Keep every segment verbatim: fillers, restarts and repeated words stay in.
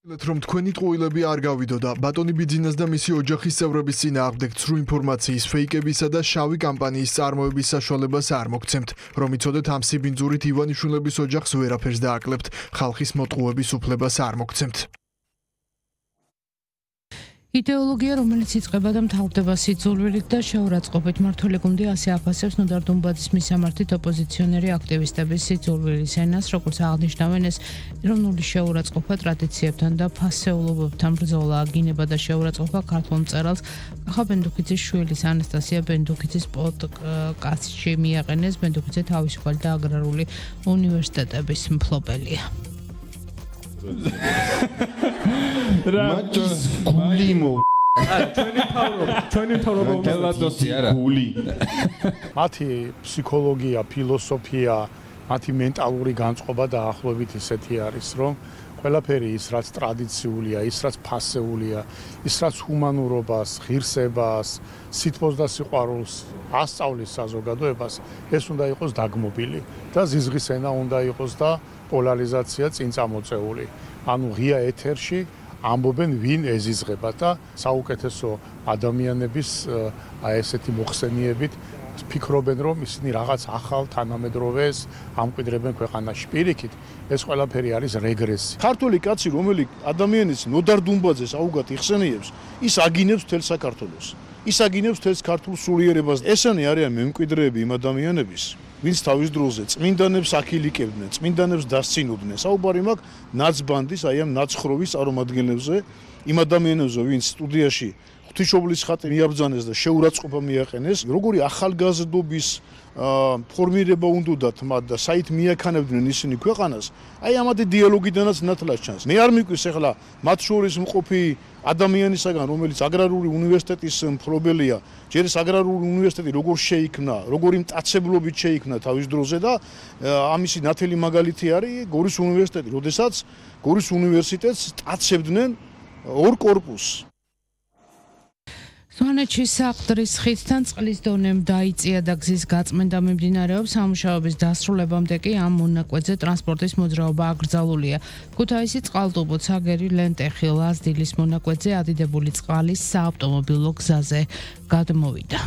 რომ თქვენი ტყუილები არ გავიდოდა, ბატონი ბიძინას და მისი ოჯახის წევრების წინააღმდეგ ცრუ ინფორმაციის, ფეიკებისა და შავი კამპანიის წარმოების საშუალებას არ მოგცემთ, რომ იცოდეთ ამ სიბინძურით ივანიშვილების ოჯახს ვერაფერს დააკლებთ, ხალხის მოტყუების უფლებას არ მოგცემთ. იდეოლოგია, რომელიც იწყება და მთავრდება სიძულვილით და შეურაცხყოფით, მმართველი გუნდი ასე აფასებს ნოდარ დუმბაძის მისამართით ოპოზიციონერი აქტივისტების სიძულვილის ენას, როგორც აღნიშნავენ, ეს ეროვნული შეურაცხყოფა ტრადიციებთან და ფასეულობებთან ბრძოლა, აგინება და შეურაცხყოფა ქართულ მწერალს კახა ბენდუქიძის შვილის ანასტასია ბენდუქიძის პოდკასტში მიაყენეს. ბენდუქიძე თავისუფალი და აგრარული უნივერსიტეტების მფლობელია. მაგის გული მო ჩვენი თავრობა ჩვენი თავრობა გელადოსი არა გული მათი ფსიქოლოგია, ფილოსოფია, მათი მენტალური განწყობა დაახლოებით ისეთი არის, რომ ყველაფერი ის რაც ტრადიციულია, ის რაც ფასეულია, ის რაც ჰუმანურობას, ღირსებას, სითბოს და სიყვარულს ასწავლის საზოგადოებას, ეს უნდა იყოს დაგმობილი და ზიზღის ენა უნდა იყოს და პოლარიზაცია წინ წამოწეული. ანუ ღია ეთერში ამბობენ ვინ ეზიზღება და საუკეთესო ადამიანების აი ესეთი მოხსენიებით ფიქრობენ რომ ისინი რაღაც ახალ თანამედროვეს ამკვიდრებენ ქვეყანაში. პირიქით ეს ყველაფერი არის რეგრესი. ქართული კაცი რომელიც ადამიანის ნოდარ დუმბაძეს აუგად იხსენიებს, ის აგინებს მთელ საქართველოს. ის აგინებს მთელს ქართულ სულიერებას. ესენი არიან მემკვიდრეები იმ ადამიანების, ვინც თავის დროზე წმინდანებს აქილიკებდნენ, წმინდანებს დასცინოდნენ. საუბარი მაქვს ნაცბანდის, აი ამ ნაცხროვის წარმომადგენლებზე, იმ ადამიანებზე, ვინც სტუდიაში ღვთისმშობლის ხატი მიაბრძანეს და შეურაცხყოფა მიაყენეს, როგორი ახალგაზრდობის ფორმირება უნდათ მათ და საით მიაქანებდნენ ისინი ქვეყანას, აი ამადი დიალოგიდანაც ნათლად ჩანს. მე არ მიყვის ახლა მათ შორის მყოფი ადამიანისაგან, რომელიც აგრარული უნივერსიტეტის მფლობელია, ჯერ ეს აგრარული უნივერსიტეტი როგორ შეიქმნა, როგორი მტაცებლობით შეიქმნა თავის დროზე და ამისი ნათელი მაგალითი არის გორის უნივერსიტეტი, როდესაც გორის უნივერსიტეტს ტაცებდნენ ორ კორპუსს. სვანეთში საყდრის ხიდთან წყლის დონემ დაიწია და გზის გაწმენდა მიმდინარეობს. სამუშაოების დასრულებამდე კი ამ მონაკვეთზე ტრანსპორტის მოძრაობა აკრძალულია. ქუთაისი წყალტუბო ცაგერი ლენტეხი ლაზდილის მონაკვეთზე ადიდებული წყალის საავტომობილო გზაზე გადმოვიდა.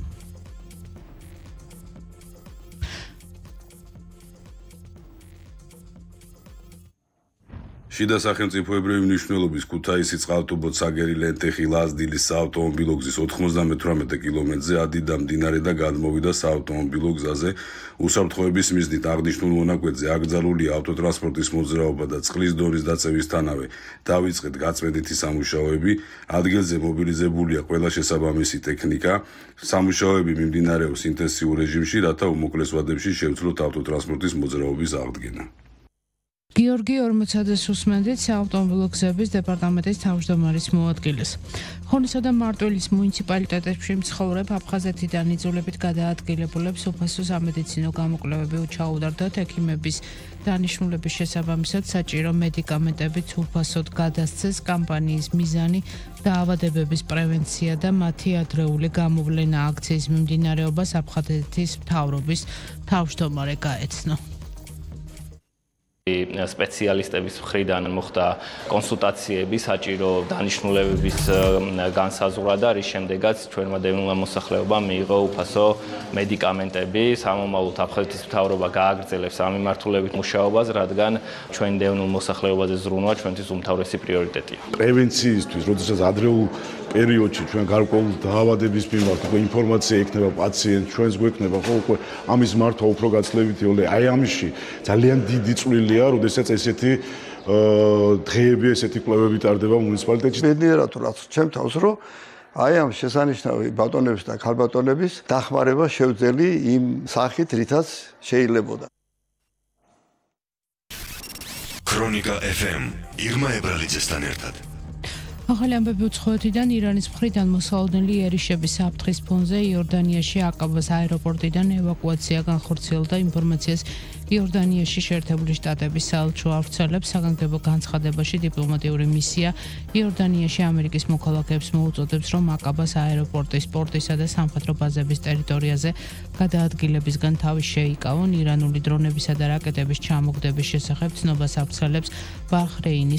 შიდა სახელმწიფოებრივი მნიშვნელობის ქუთაისი წყალტუბო ცაგერი ლენტეხი ლაზდილის საავტომობილო გზის ოთხმოცდამეთვრამეტე კილომეტრზე ადიდა მდინარე და გადმოვიდა საავტომობილო გზაზე. უსაფრთხოების მიზნით აღნიშნულ მონაკვეთზე აკრძალულია ავტოტრანსპორტის მოძრაობა და წყლის დონის დაწევისთანავე დავიწყეთ გაწმენდითი სამუშაოები. ადგილზე მობილიზებულია ყველა შესაბამისი ტექნიკა. სამუშაოები მიმდინარეობს ინტენსიურ რეჟიმში, რათა უმოკლეს ვადებში შევძლოთ ავტოტრანსპორტის მოძრაობის აღდგენა. გიორგი ორმოცაძეს უსმენდით საავტომობილო გზების დეპარტამენტის თავმჯდომარის მოადგილეს. ხონისა და მარტვილის მუნიციპალიტეტებში მცხოვრებ აფხაზეთიდან იძულებით გადაადგილებულებს უფასო სამედიცინო გამოკვლევები უჩაუდარდათ. ექიმების დანიშნულების შესაბამისად საჭირო მედიკამენტებიც უფასოდ გადასცეს. კამპანიის მიზანი დაავადებების პრევენცია და მათი ადრეული გამოვლენა. აქციის მიმდინარეობას აფხაზეთის მთავრობის თავმჯდომარე გაეცნო. სპეციალისტების მხრიდან მოხდა კონსულტაციები საჭირო დანიშნულებების განსაზღვრა და რის შემდეგაც ჩვენმა დევნილმა მოსახლეობამ მიიღო უფასო მედიკამენტები. სამომავლოდ აფხაზეთის მთავრობა გააგრძელებს ამ მიმართულებით მუშაობას, რადგან ჩვენ დევნილ მოსახლეობაზე ზრუნვა ჩვენთვის უმთავრესი პრიორიტეტია. პრევენციისთვის, როდესაც ადრეულ პერიოდში ჩვენ გარკვეულ დაავადების მიმართ უკვე ინფორმაცია ექნება პაციენტ, ჩვენს გვექნება ხო უკვე ამის მართვა უფრო გაცლებითი, აი ამაში ძალიან დიდი წვლილია, როდესაც ესეთი დღეები, ესეთი კვლევები ტარდება მუნიციპალიტეტში. მედნიერად რაც ჩემ თავს რომ აი ამ შესანიშნავი ბატონების და ქალბატონების დახმარება შევძელი იმ სახით, რითაც შეიძლებოდა. ქრონიკა ეფ ემ ირმა ებრალიძესთან ერთად. ახალი ამბები უცხოეთიდან ირანის მხრიდან მოსალოდნელი ერიშების საფრთხის ფონზე იორდანიაში აკაბას აეროპორტიდან ევაკუაცია განხორციელდა. ინფორმაციას იორდანიაში შეერთებული შტატების საელჩო ავრცელებს. საგანგებო განცხადებაში დიპლომატიური მისია იორდანიაში ამერიკის მოქალაქეებს მოუწოდებს, რომ აკაბას აეროპორტის, პორტისა და სამხედრო ბაზების ტერიტორიაზე გადაადგილებისგან თავი შეიკავონ. ირანული დრონებისა და რაკეტების ჩამოგდების შესახებ ცნობას ავრცელებს ბაჰრეინის